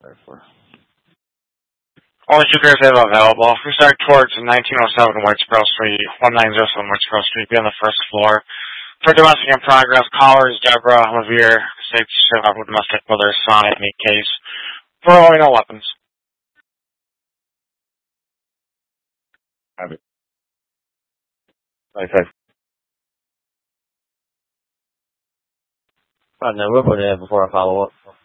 34. All shooters have available. We start towards 1907 Whites Pearl Street, 1907 Whites Pearl Street, be on the first floor. For domestic in progress, callers Deborah Levere, states ship up with domestic mother son in any case. For all no weapons. Have it. 25. No, we'll put it in before I follow up.